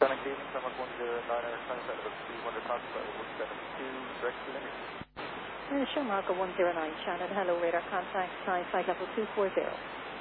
Sonic Evening, Summit 109er, Sunset of 200 Fox, 172, direct to Limit. Sure, Marco 109, Shannon, hello, radar contact, flight level 240.